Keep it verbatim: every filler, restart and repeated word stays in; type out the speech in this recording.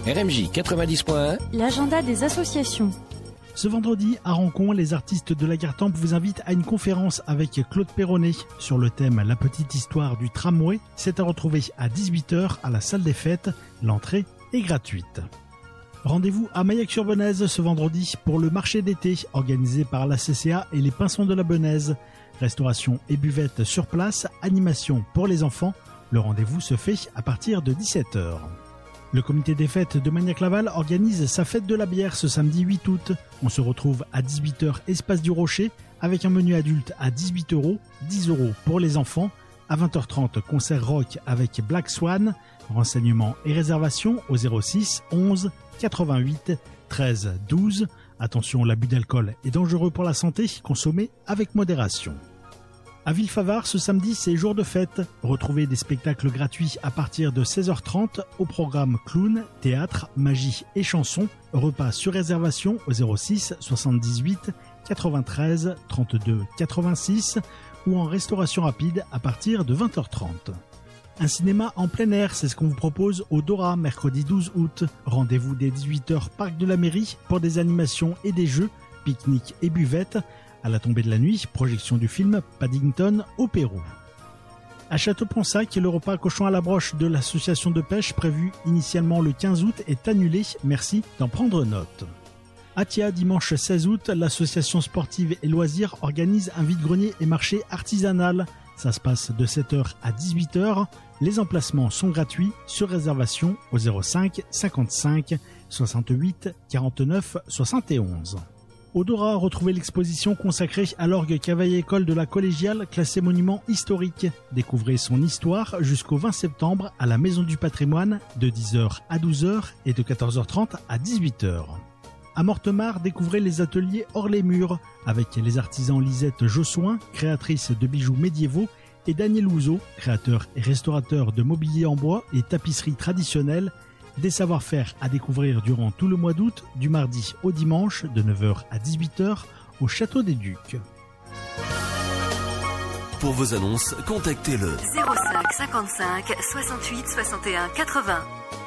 R M J quatre-vingt-dix point un, l'agenda des associations. Ce vendredi, à Rancon, les artistes de la Gartempe vous invitent à une conférence avec Claude Perronnet sur le thème « La petite histoire du tramway ». C'est à retrouver à dix-huit heures à la salle des fêtes. L'entrée est gratuite. Rendez-vous à Maillac-sur-Benaise ce vendredi pour le marché d'été organisé par la C C A et les Pinsons de la Benaise. Restauration et buvette sur place, animation pour les enfants. Le rendez-vous se fait à partir de dix-sept heures. Le comité des fêtes de Magnac-Laval organise sa fête de la bière ce samedi huit août. On se retrouve à dix-huit heures Espace du Rocher avec un menu adulte à dix-huit euros, dix euros pour les enfants. À vingt heures trente, concert rock avec Black Swan. Renseignements et réservations au zéro six onze quatre-vingt-huit treize douze. Attention, l'abus d'alcool est dangereux pour la santé, consommez avec modération. À Villefavard, ce samedi, c'est jour de fête. Retrouvez des spectacles gratuits à partir de seize heures trente au programme clown, théâtre, magie et chansons. Repas sur réservation au zéro six soixante-dix-huit quatre-vingt-treize trente-deux quatre-vingt-six ou en restauration rapide à partir de vingt heures trente. Un cinéma en plein air, c'est ce qu'on vous propose au Dora, mercredi douze août. Rendez-vous dès dix-huit heures, parc de la mairie, pour des animations et des jeux, pique-nique et buvette. À la tombée de la nuit, projection du film Paddington au Pérou. À Château-Ponsac, le repas cochon à la broche de l'association de pêche prévu initialement le quinze août est annulé. Merci d'en prendre note. À Thia, dimanche seize août, l'association sportive et loisirs organise un vide-grenier et marché artisanal. Ça se passe de sept heures à dix-huit heures. Les emplacements sont gratuits sur réservation au zéro cinq cinquante-cinq soixante-huit quarante-neuf soixante et onze. Au Dora, retrouvez l'exposition consacrée à l'orgue Cavaillé-École de la Collégiale, classé monument historique. Découvrez son histoire jusqu'au vingt septembre à la Maison du Patrimoine, de dix heures à douze heures et de quatorze heures trente à dix-huit heures. À Mortemart, découvrez les ateliers hors les murs, avec les artisans Lisette Jossoin, créatrice de bijoux médiévaux, et Daniel Ouzo, créateur et restaurateur de mobilier en bois et tapisseries traditionnelles. Des savoir-faire à découvrir durant tout le mois d'août, du mardi au dimanche, de neuf heures à dix-huit heures, au Château des Ducs. Pour vos annonces, contactez le zéro cinq cinquante-cinq soixante-huit soixante et un quatre-vingts.